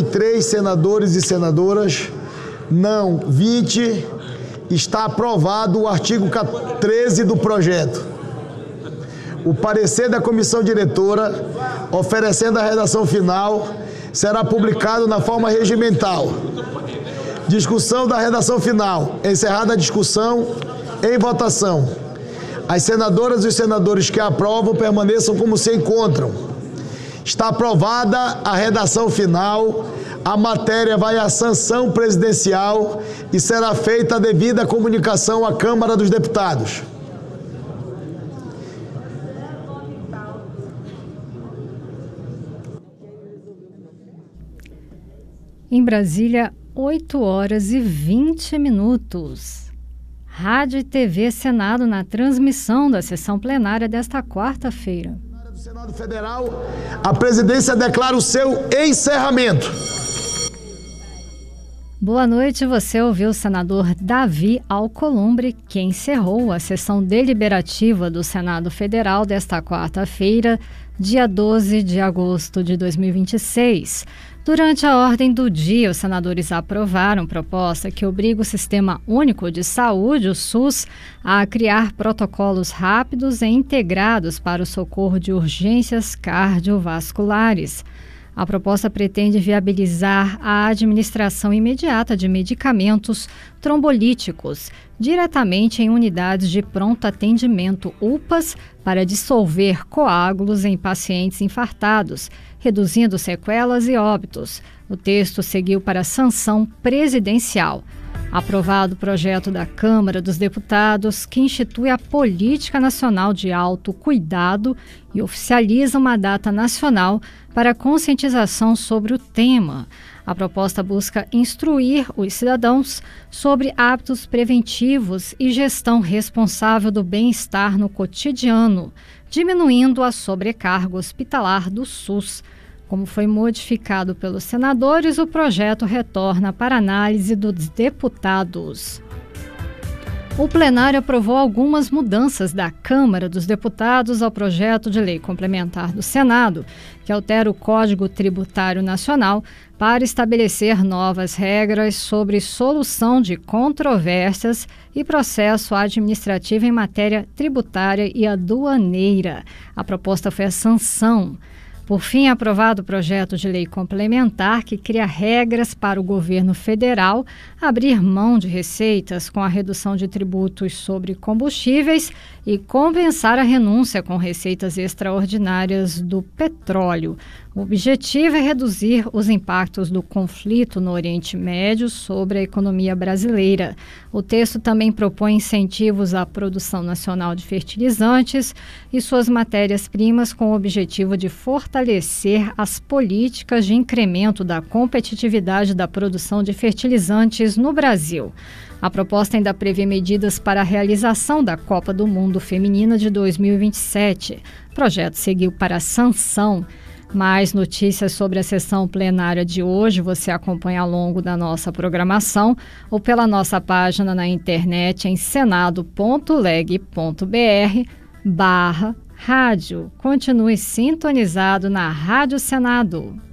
43 senadores e senadoras, não 20. Está aprovado o artigo 13 do projeto. O parecer da comissão diretora, oferecendo a redação final, será publicado na forma regimental. Discussão da redação final. Encerrada a discussão, em votação. As senadoras e os senadores que aprovam permaneçam como se encontram. Está aprovada a redação final. A matéria vai à sanção presidencial e será feita a devida comunicação à Câmara dos Deputados. Em Brasília, 8h20. Rádio e TV Senado na transmissão da sessão plenária desta quarta-feira. Do Senado Federal, a presidência declara o seu encerramento. Boa noite, você ouviu o senador Davi Alcolumbre, que encerrou a sessão deliberativa do Senado Federal desta quarta-feira, dia 12 de agosto de 2026. Durante a ordem do dia, os senadores aprovaram proposta que obriga o Sistema Único de Saúde, o SUS, a criar protocolos rápidos e integrados para o socorro de urgências cardiovasculares. A proposta pretende viabilizar a administração imediata de medicamentos trombolíticos diretamente em unidades de pronto atendimento UPAs para dissolver coágulos em pacientes infartados, reduzindo sequelas e óbitos. O texto seguiu para a sanção presidencial. Aprovado o projeto da Câmara dos Deputados, que institui a Política Nacional de Autocuidado e oficializa uma data nacional para conscientização sobre o tema. A proposta busca instruir os cidadãos sobre hábitos preventivos e gestão responsável do bem-estar no cotidiano, diminuindo a sobrecarga hospitalar do SUS. Como foi modificado pelos senadores, o projeto retorna para análise dos deputados. O plenário aprovou algumas mudanças da Câmara dos Deputados ao projeto de lei complementar do Senado, que altera o Código Tributário Nacional para estabelecer novas regras sobre solução de controvérsias e processo administrativo em matéria tributária e aduaneira. A proposta foi a sanção. Por fim, é aprovado o projeto de lei complementar que cria regras para o governo federal abrir mão de receitas com a redução de tributos sobre combustíveis e compensar a renúncia com receitas extraordinárias do petróleo. O objetivo é reduzir os impactos do conflito no Oriente Médio sobre a economia brasileira. O texto também propõe incentivos à produção nacional de fertilizantes e suas matérias-primas com o objetivo de fortalecer as políticas de incremento da competitividade da produção de fertilizantes no Brasil. A proposta ainda prevê medidas para a realização da Copa do Mundo Feminina de 2027. O projeto seguiu para a sanção. Mais notícias sobre a sessão plenária de hoje você acompanha ao longo da nossa programação ou pela nossa página na internet em senado.leg.br/rádio. Continue sintonizado na Rádio Senado.